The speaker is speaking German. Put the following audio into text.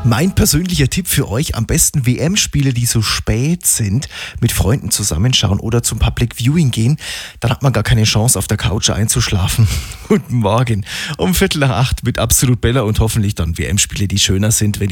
Mein persönlicher Tipp für euch, am besten WM-Spiele, die so spät sind, mit Freunden zusammenschauen oder zum Public Viewing gehen. Dann hat man gar keine Chance, auf der Couch einzuschlafen. Guten Morgen um 7:45 mit Absolut Bella und hoffentlich dann WM-Spiele, die schöner sind, wenn